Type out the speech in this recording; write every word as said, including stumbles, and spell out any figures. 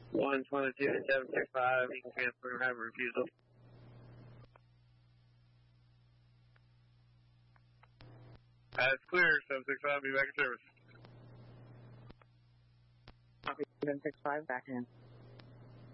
one twenty-two to seven six five, you can transfer and have a refusal. That's clear, seven six five, be back in service. Copy, seven six five, back in.